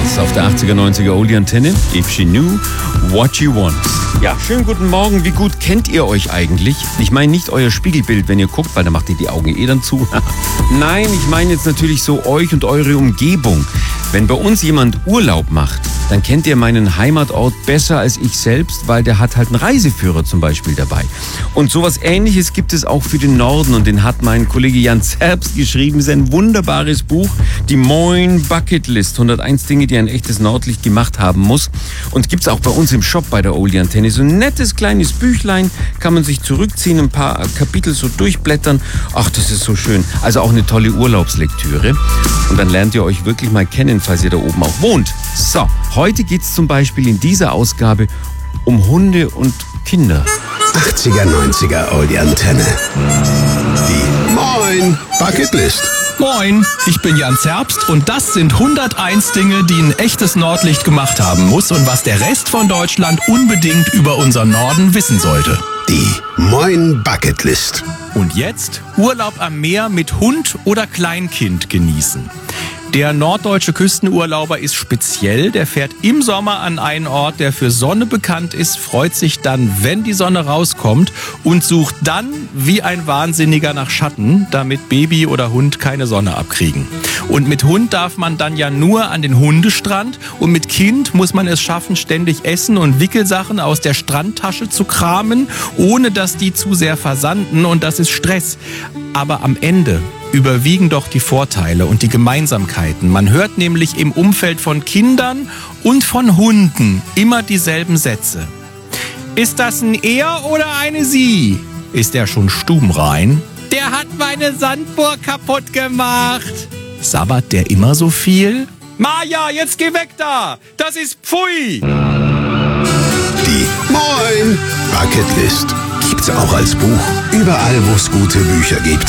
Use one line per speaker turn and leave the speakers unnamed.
Beatles auf der 80er, 90er Oldie Antenne. If she knew what she wants. Ja, schönen guten Morgen. Wie gut kennt ihr euch eigentlich? Ich meine nicht euer Spiegelbild, wenn ihr guckt, weil da macht ihr die Augen dann zu. Nein, ich meine jetzt natürlich so euch und eure Umgebung. Wenn bei uns jemand Urlaub macht, dann kennt ihr meinen Heimatort besser als ich selbst, weil der hat halt einen Reiseführer zum Beispiel dabei. Und sowas Ähnliches gibt es auch für den Norden und den hat mein Kollege Jan Zerbst geschrieben. Das ist ein wunderbares Buch, die Moin Bucketlist, 101 Dinge, die ein echtes Nordlicht gemacht haben muss. Und gibt's auch bei uns im Shop bei der Oldie Antenne. So ein nettes kleines Büchlein, kann man sich zurückziehen, ein paar Kapitel so durchblättern. Ach, das ist so schön. Also auch eine tolle Urlaubslektüre. Und dann lernt ihr euch wirklich mal kennen, falls ihr da oben auch wohnt. So, heute geht's zum Beispiel in dieser Ausgabe um Hunde und Kinder.
80er, 90er Oldie Antenne. Die Moin Bucketlist.
Moin, ich bin Jan Zerbst und das sind 101 Dinge, die ein echtes Nordlicht gemacht haben muss und was der Rest von Deutschland unbedingt über unseren Norden wissen sollte.
Die Moin Bucketlist.
Und jetzt Urlaub am Meer mit Hund oder Kleinkind genießen. Der norddeutsche Küstenurlauber ist speziell, der fährt im Sommer an einen Ort, der für Sonne bekannt ist, freut sich dann, wenn die Sonne rauskommt und sucht dann wie ein Wahnsinniger nach Schatten, damit Baby oder Hund keine Sonne abkriegen. Und mit Hund darf man dann ja nur an den Hundestrand und mit Kind muss man es schaffen, ständig Essen und Wickelsachen aus der Strandtasche zu kramen, ohne dass die zu sehr versanden und das ist Stress. Aber am Ende überwiegen doch die Vorteile und die Gemeinsamkeiten. Man hört nämlich im Umfeld von Kindern und von Hunden immer dieselben Sätze. Ist das ein Er oder eine Sie? Ist er schon stubenrein? Der hat meine Sandburg kaputt gemacht. Sabbert der immer so viel? Maja, jetzt geh weg da! Das ist Pfui!
Die Moin Bucketlist. Gibt's auch als Buch. Überall, wo es gute Bücher gibt.